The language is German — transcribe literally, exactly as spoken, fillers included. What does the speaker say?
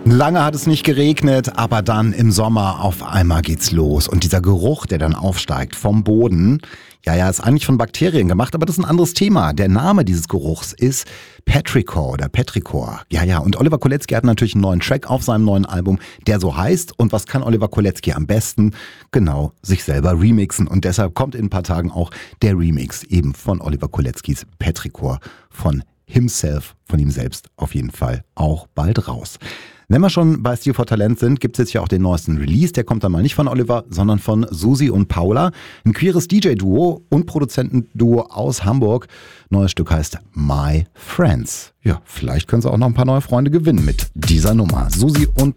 Lange hat es nicht geregnet, aber dann im Sommer auf einmal geht's los. Und dieser Geruch, der dann aufsteigt vom Boden, ja, ja, ist eigentlich von Bakterien gemacht, aber das ist ein anderes Thema. Der Name dieses Geruchs ist Petrichor oder Petrichor. Ja, ja, und Oliver Kolecki hat natürlich einen neuen Track auf seinem neuen Album, der so heißt. Und was kann Oliver Kolecki am besten? Genau, sich selber remixen. Und deshalb kommt in ein paar Tagen auch der Remix eben von Oliver Koleckis Petrichor von Himself, von ihm selbst auf jeden Fall auch bald raus. Wenn wir schon bei Stil for Talent sind, gibt es jetzt ja auch den neuesten Release. Der kommt dann mal nicht von Oliver, sondern von Susi und Paula. Ein queeres D J-Duo und Produzentenduo aus Hamburg. Neues Stück heißt My Friends. Ja, vielleicht können sie auch noch ein paar neue Freunde gewinnen mit dieser Nummer. Susi und